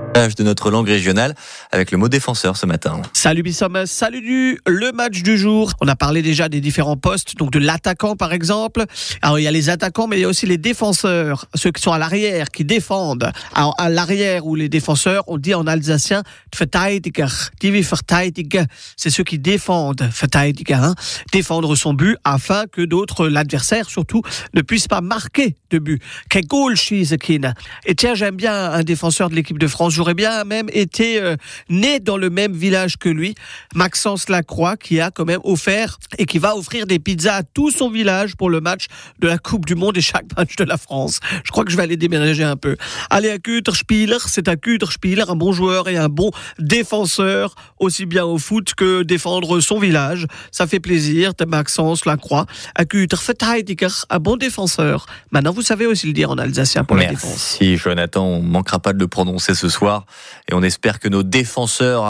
De notre langue régionale avec le mot défenseur ce matin. Salut Bissom, salut le match du jour. On a parlé déjà des différents postes, donc de l'attaquant par exemple. Alors il y a les attaquants, mais il y a aussi les défenseurs, ceux qui sont à l'arrière, qui défendent. Alors à l'arrière ou les défenseurs, on dit en alsacien Verteidiger, die Verteidiger, c'est ceux qui défendent, Verteidiger, défendre son but afin que d'autres, l'adversaire surtout, ne puissent pas marquer de but. Kein Goal schießen können. Et tiens, j'aime bien un défenseur de l'équipe de France. J'aurais bien même été né dans le même village que lui, Maxence Lacroix, qui a quand même offert et qui va offrir des pizzas à tout son village pour le match de la Coupe du Monde et chaque match de la France. Je crois que je vais aller déménager un peu. Allez, un guter Spieler, c'est un guter Spieler, un bon joueur et un bon défenseur, aussi bien au foot que défendre son village. Ça fait plaisir, Maxence Lacroix, un guter Verteidiger, un bon défenseur. Maintenant, vous savez aussi le dire en alsacien pour la défense. Merci Jonathan, on ne manquera pas de le prononcer ce soir et on espère que nos défenseurs